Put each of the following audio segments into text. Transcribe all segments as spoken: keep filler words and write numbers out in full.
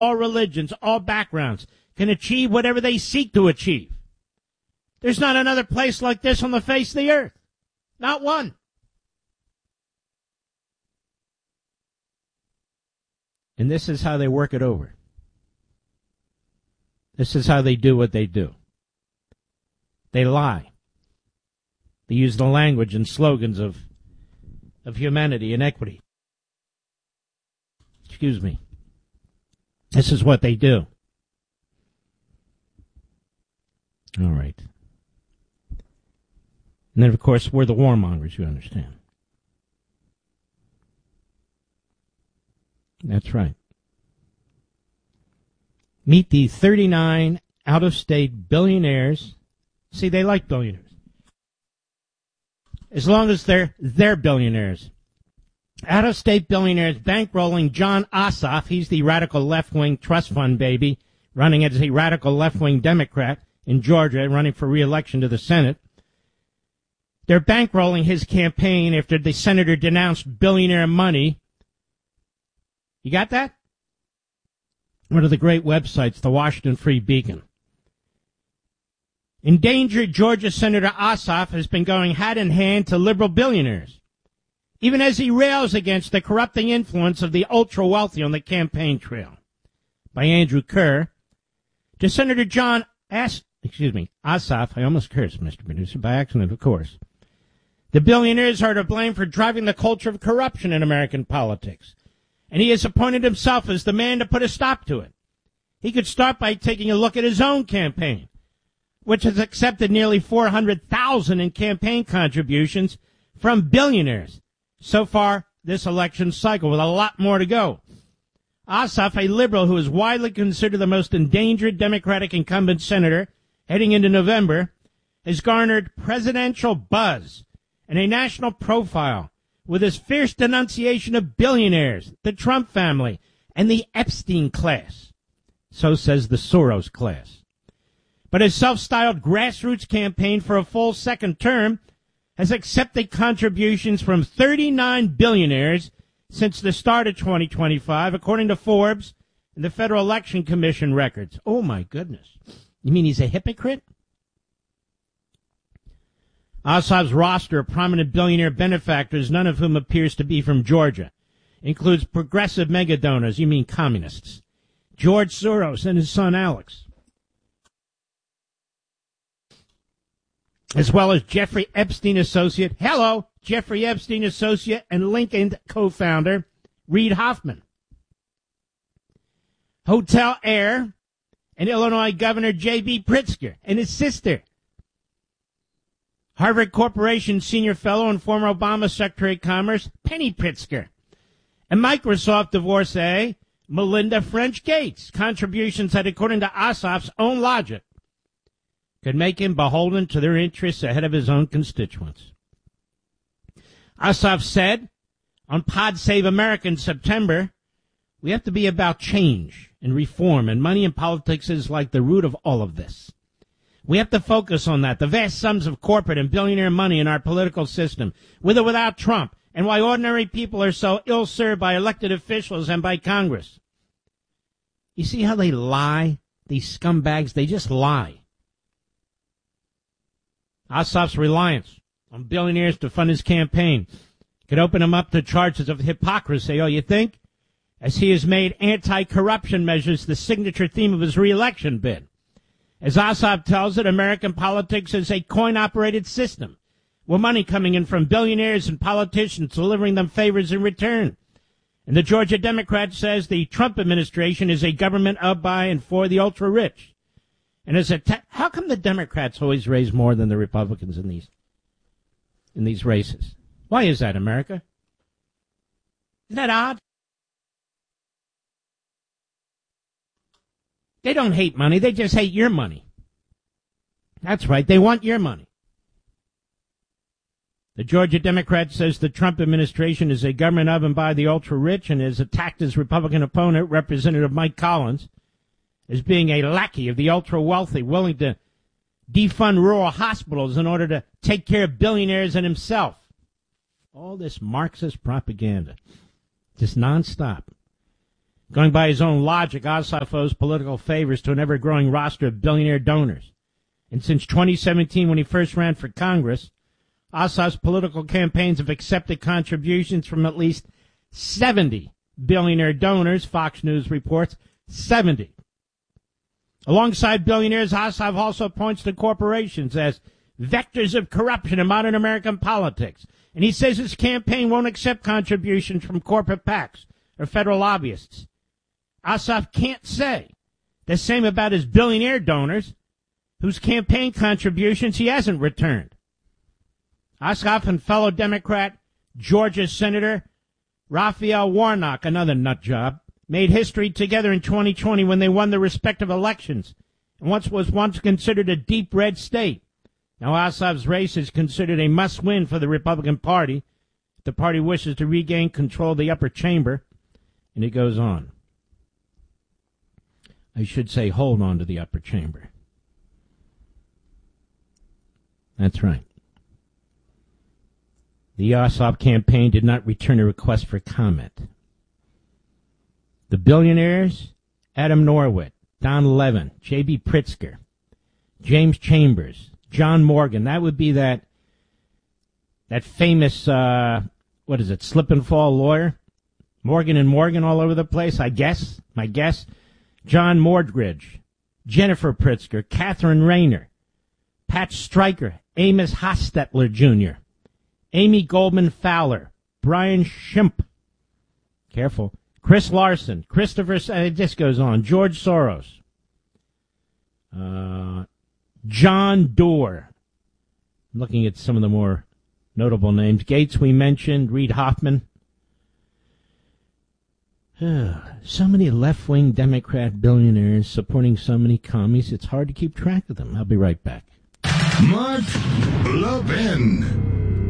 all religions, all backgrounds, can achieve whatever they seek to achieve. There's not another place like this on the face of the earth. Not one. And this is how they work it over. This is how they do what they do. They lie. They use the language and slogans of, of humanity and equity. Excuse me. This is what they do. All right. And then, of course, we're the warmongers, you understand. That's right. Meet the thirty-nine out-of-state billionaires. See, they like billionaires. As long as they're they're billionaires. Out-of-state billionaires bankrolling John Ossoff. He's the radical left-wing trust fund baby, running as a radical left-wing Democrat in Georgia, running for re-election to the Senate. They're bankrolling his campaign after the senator denounced billionaire money. You got that? One of the great websites, the Washington Free Beacon. Endangered Georgia Senator Ossoff has been going hat in hand to liberal billionaires, even as he rails against the corrupting influence of the ultra-wealthy on the campaign trail. By Andrew Kerr, to Senator John S. Excuse me, Ossoff, I almost cursed, Mister Producer, by accident, of course. The billionaires are to blame for driving the culture of corruption in American politics, and he has appointed himself as the man to put a stop to it. He could start by taking a look at his own campaign, which has accepted nearly four hundred thousand dollars in campaign contributions from billionaires so far this election cycle, with a lot more to go. Ossoff, a liberal who is widely considered the most endangered Democratic incumbent senator heading into November, has garnered presidential buzz and a national profile with his fierce denunciation of billionaires, the Trump family, and the Epstein class. So says the Soros class. But his self-styled grassroots campaign for a full second term has accepted contributions from thirty-nine billionaires since the start of twenty twenty-five, according to Forbes and the Federal Election Commission records. Oh, my goodness. You mean he's a hypocrite? Ossoff's roster of prominent billionaire benefactors, none of whom appears to be from Georgia, includes progressive mega donors, you mean communists, George Soros and his son Alex, as well as Jeffrey Epstein associate, hello, Jeffrey Epstein associate and Lincoln co-founder Reid Hoffman, Hotel Air, and Illinois Governor J B Pritzker and his sister, Harvard Corporation senior fellow and former Obama Secretary of Commerce Penny Pritzker, and Microsoft divorcee Melinda French Gates, contributions that, according to Ossoff's own logic, could make him beholden to their interests ahead of his own constituents. Ossoff said on Pod Save America in September, we have to be about change and reform, and money in politics is like the root of all of this. We have to focus on that, the vast sums of corporate and billionaire money in our political system, with or without Trump, and why ordinary people are so ill-served by elected officials and by Congress. You see how they lie? These scumbags, they just lie. Ossoff's reliance on billionaires to fund his campaign could open him up to charges of hypocrisy, oh, you think? As he has made anti-corruption measures the signature theme of his re-election bid. As Ossoff tells it, American politics is a coin-operated system, with money coming in from billionaires and politicians delivering them favors in return. And the Georgia Democrat says the Trump administration is a government of, by, and for the ultra-rich. And as a ta- how come the Democrats always raise more than the Republicans in these in these races? Why is that, America? Isn't that odd? They don't hate money. They just hate your money. That's right. They want your money. The Georgia Democrat says the Trump administration is a government of and by the ultra-rich and has attacked his Republican opponent, Representative Mike Collins, as being a lackey of the ultra-wealthy, willing to defund rural hospitals in order to take care of billionaires and himself. All this Marxist propaganda. Just nonstop. Going by his own logic, Ossoff owes political favors to an ever-growing roster of billionaire donors. And since twenty seventeen, when he first ran for Congress, Ossoff's political campaigns have accepted contributions from at least seventy billionaire donors, Fox News reports. seventy. Alongside billionaires, Ossoff also points to corporations as vectors of corruption in modern American politics. And he says his campaign won't accept contributions from corporate PACs or federal lobbyists. Ossoff can't say the same about his billionaire donors, whose campaign contributions he hasn't returned. Ossoff and fellow Democrat Georgia Senator Raphael Warnock, another nut job, made history together in twenty twenty when they won their respective elections in what was once considered a deep red state. Now Ossoff's race is considered a must-win for the Republican Party. The party wishes to regain control of the upper chamber. And it goes on. I should say hold on to the upper chamber. That's right. The Ossoff campaign did not return a request for comment. The billionaires, Adam Norwitt, Don Levin, J B. Pritzker, James Chambers, John Morgan, that would be that that famous, uh, what is it, slip and fall lawyer? Morgan and Morgan all over the place, I guess, my guess. John Mordridge, Jennifer Pritzker, Catherine Rayner, Pat Stryker, Amos Hostetler Junior, Amy Goldman Fowler, Brian Schimpf, careful, Chris Larson, Christopher, uh, this goes on, George Soros, uh, John Doerr. I'm looking at some of the more notable names. Gates we mentioned, Reid Hoffman. So many left-wing Democrat billionaires supporting so many commies, it's hard to keep track of them. I'll be right back. Mark Levin.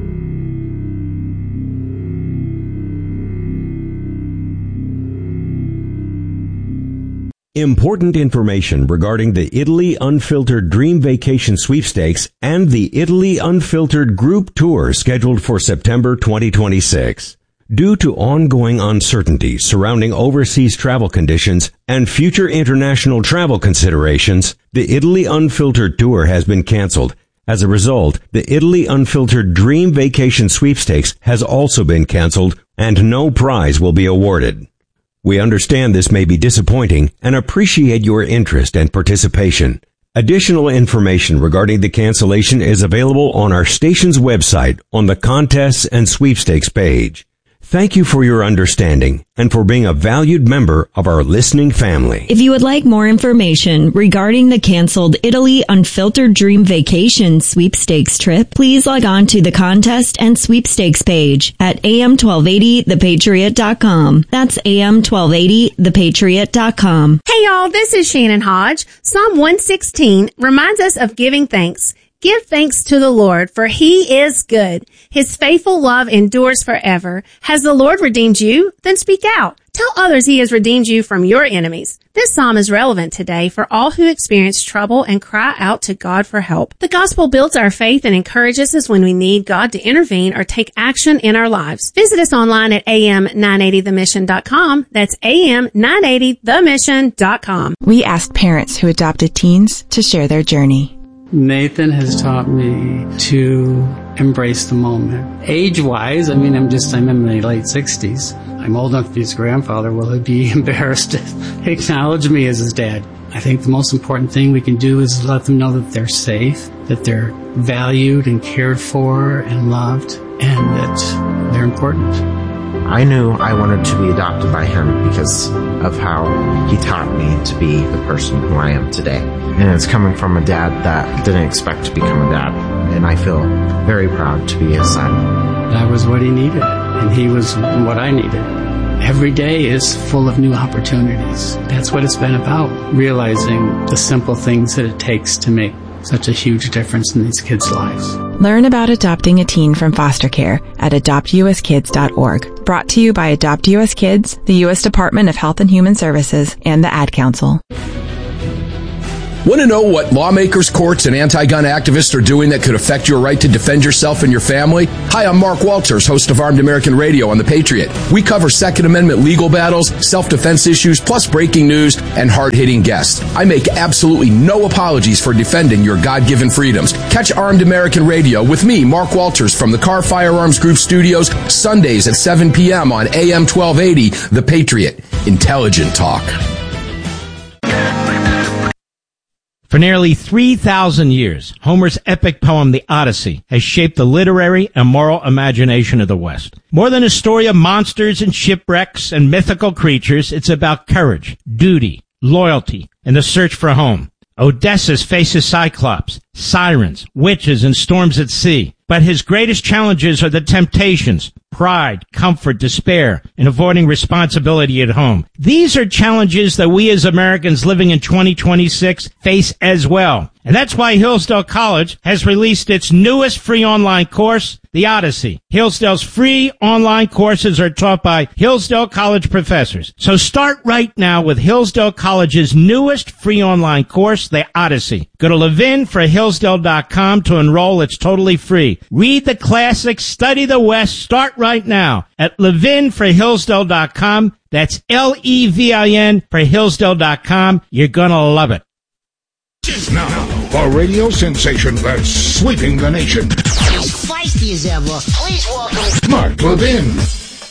Important information regarding the Italy Unfiltered Dream Vacation Sweepstakes and the Italy Unfiltered Group Tour scheduled for September twenty twenty-six. Due to ongoing uncertainty surrounding overseas travel conditions and future international travel considerations, the Italy Unfiltered Tour has been canceled. As a result, the Italy Unfiltered Dream Vacation Sweepstakes has also been canceled, and no prize will be awarded. We understand this may be disappointing and appreciate your interest and participation. Additional information regarding the cancellation is available on our station's website on the Contests and Sweepstakes page. Thank you for your understanding and for being a valued member of our listening family. If you would like more information regarding the canceled Italy Unfiltered Dream Vacation Sweepstakes trip, please log on to the Contest and Sweepstakes page at A M twelve eighty the patriot dot com. That's A M twelve eighty the patriot dot com. Hey y'all, this is Shannon Hodge. Psalm one sixteen reminds us of giving thanks. Give thanks to the Lord, for he is good. His faithful love endures forever. Has the Lord redeemed you? Then speak out. Tell others he has redeemed you from your enemies. This psalm is relevant today for all who experience trouble and cry out to God for help. The gospel builds our faith and encourages us when we need God to intervene or take action in our lives. Visit us online at A M nine eighty the mission dot com. That's A M nine eighty the mission dot com. We asked parents who adopted teens to share their journey. Nathan has taught me to embrace the moment. Age-wise, I mean, I'm just, I'm in my late sixties. I'm old enough to be his grandfather. Will he be embarrassed to acknowledge me as his dad? I think the most important thing we can do is let them know that they're safe, that they're valued and cared for and loved, and that they're important. I knew I wanted to be adopted by him because of how he taught me to be the person who I am today. And it's coming from a dad that didn't expect to become a dad. And I feel very proud to be his son. That was what he needed, and he was what I needed. Every day is full of new opportunities. That's what it's been about, realizing the simple things that it takes to make such a huge difference in these kids' lives. Learn about adopting a teen from foster care at adopt U S kids dot org. Brought to you by Adopt U S Kids, the U S Department of Health and Human Services, and the Ad Council. Want to know what lawmakers, courts, and anti-gun activists are doing that could affect your right to defend yourself and your family? Hi, I'm Mark Walters, host of Armed American Radio on The Patriot. We cover Second Amendment legal battles, self-defense issues, plus breaking news and hard-hitting guests. I make absolutely no apologies for defending your God-given freedoms. Catch Armed American Radio with me, Mark Walters, from the Carr Firearms Group studios, Sundays at seven p.m. on A M twelve eighty, The Patriot. Intelligent talk. For nearly three thousand years, Homer's epic poem, The Odyssey, has shaped the literary and moral imagination of the West. More than a story of monsters and shipwrecks and mythical creatures, it's about courage, duty, loyalty, and the search for home. Odysseus faces Cyclops, sirens, witches, and storms at sea. But his greatest challenges are the temptations, pride, comfort, despair, and avoiding responsibility at home. These are challenges that we as Americans living in twenty twenty-six face as well. And that's why Hillsdale College has released its newest free online course, The Odyssey. Hillsdale's free online courses are taught by Hillsdale College professors. So start right now with Hillsdale College's newest free online course, The Odyssey. Go to levin for hillsdale dot com to enroll. It's totally free. Read the classics, study the West. Start right now at levin for hillsdale dot com. That's L E V I N for hillsdale dot com. You're gonna love it. Now, a radio sensation that's sweeping the nation. As feisty as ever, please welcome Mark Levin.